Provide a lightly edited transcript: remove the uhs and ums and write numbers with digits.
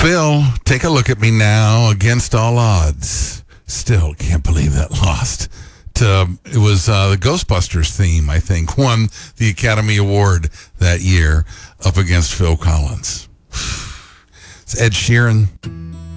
Phil, take a look at me now. Against all odds. Still can't believe that lost. It was the Ghostbusters theme, I think, won the Academy Award that year up against Phil Collins. It's Ed Sheeran.